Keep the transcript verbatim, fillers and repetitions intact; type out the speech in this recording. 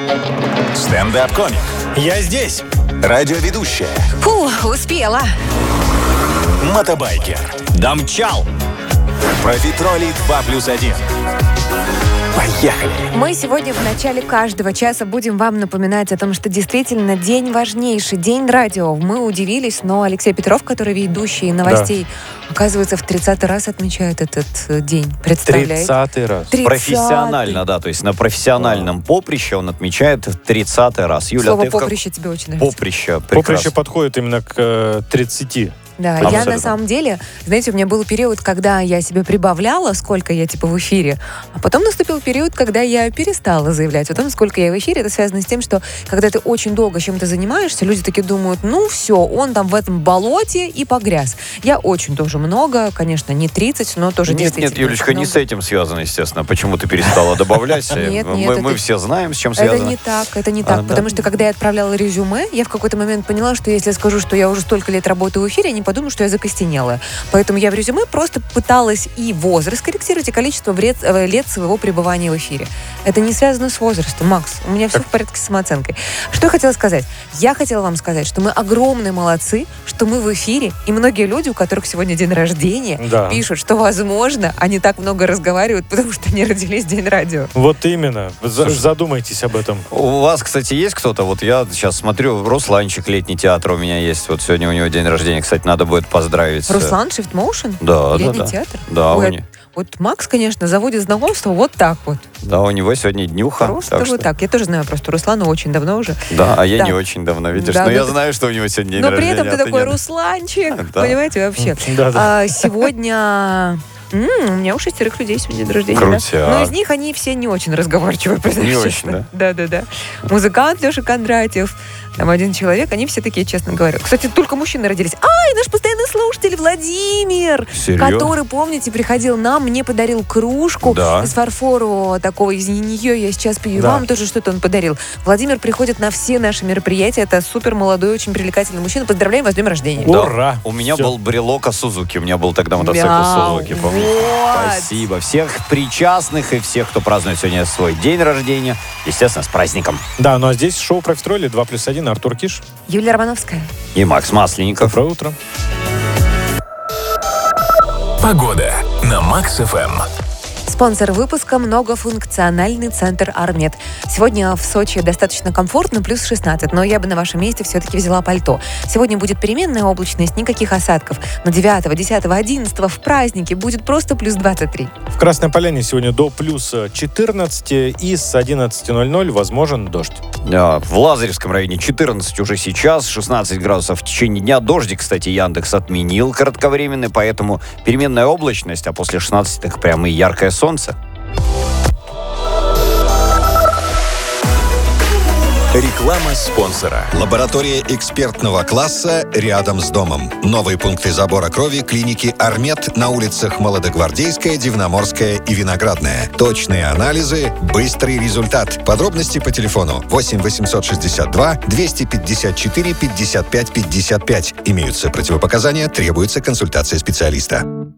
Стендап-комик. Я здесь. Радиоведущая. Фу, успела. Мотобайкер. Домчал. Профитроли два плюс один. Поехали! Мы сегодня в начале каждого часа будем вам напоминать о том, что действительно день важнейший, день радио. Мы удивились, но Алексей Петров, который ведущий новостей, да. оказывается, в тридцатый раз отмечает этот день. Представляете? Тридцатый раз. тридцатый. Профессионально, да, то есть на профессиональном поприще он отмечает тридцатый раз. Юля, Слово ты в как- поприще тебе очень нравится. Поприще, прекрасно. Поприще подходит именно к э, тридцати. Да, Абсолютно. я на самом деле, знаете, у меня был период, когда я себе прибавляла, сколько я типа в эфире, а потом наступил период, когда я перестала заявлять о том, сколько я в эфире. Это связано с тем, что когда ты очень долго чем-то занимаешься, люди такие думают, ну все, он там в этом болоте и погряз. Я очень тоже много, конечно, не тридцать, но тоже Нет, действительно нет, Юлечка, не много. с этим связано, естественно. Почему ты перестала добавлять? Нет, нет, Мы это- мы все знаем, с чем Это связано. не так, это не А, так. да. Потому что, когда я отправляла резюме, я в какой-то момент поняла, что если я скажу, что я уже столько лет работаю в эфире, они подумают, что я закостенела. Поэтому я в резюме просто пыталась и возраст корректировать, и количество вред- э, лет своего пребывания в эфире. Это не связано с возрастом, Макс. У меня все в порядке с самооценкой. Что я хотела сказать? Я хотела вам сказать, что мы огромные молодцы, что мы в эфире, и многие люди, у которых сегодня день рождения, Да. пишут, что, возможно, они так много разговаривают, потому что они родились в день радио. Вот именно. За- Слушай. задумайтесь об этом. У вас, кстати, есть кто-то? Вот я сейчас смотрю, Русланчик, летний театр у меня есть. Вот сегодня у него день рождения. Кстати, надо будет поздравить. Руслан, Shift Motion? Да, да, Летний да. театр? Да, Ой, у не- Вот Макс, конечно, заводит знакомство вот так вот. Да, у него сегодня днюха. Просто так вот что- так. Я тоже знаю просто Руслана очень давно уже. Да, а я Да. не очень давно, видишь. Да, Но ну я ты- знаю, что у него сегодня день Но при рождения. этом ты а такой нет. Русланчик. Да. Понимаете, вообще. Да, да. А, сегодня... М, у меня у шестерых людей сегодня день рождения. Крутяк. Да? Но из них они все не очень разговорчивые, признаюсь Не честно. очень, Да, да, да. Музыкант Леша Кондратьев, там один человек, они все такие, честно говоря. Кстати, только мужчины родились. Ай, наш постоянный слушатель Владимир, Серьезно? который, помните, приходил нам, мне подарил кружку Да. из фарфорового такого, из нее я сейчас пью. И Да. вам тоже что-то он подарил. Владимир приходит на все наши мероприятия. Это супер молодой, очень привлекательный мужчина. Поздравляем вас с днем рождения. О, Да. Ура! У меня Всё. был брелок от Сузуки. У меня был тогда мотоцикл Мяу. Сузуки, помню. Вот. Спасибо. Всех причастных и всех, кто празднует сегодня свой день рождения. Естественно, с праздником. Да, ну а здесь шоу «Профитроли» два плюс один, Артур Киш. Юлия Романовская. И Макс Масленников. Доброе утро. Погода на Макс эф эм. Спонсор выпуска – многофункциональный центр «Армед». Сегодня в Сочи достаточно комфортно, плюс шестнадцать, но я бы на вашем месте все-таки взяла пальто. Сегодня будет переменная облачность, никаких осадков. Но девятого, десятого, одиннадцатого в празднике будет просто плюс двадцать три. В Красной Поляне сегодня до плюс четырнадцати и с одиннадцати ноль ноль возможен дождь. Да, в Лазаревском районе четырнадцать уже сейчас, шестнадцать градусов в течение дня. Дождик, кстати, Яндекс отменил кратковременный, поэтому переменная облачность, а после шестнадцати так прямо и яркое солнце. Реклама спонсора. Лаборатория экспертного класса рядом с домом. Новые пункты забора крови клиники «Армед» на улицах Молодогвардейская, Дивноморская и Виноградная. Точные анализы, быстрый результат. Подробности по телефону восемь восемьсот шестьдесят два двести пятьдесят четыре пятьдесят пять пятьдесят пять. Имеются противопоказания, требуется консультация специалиста.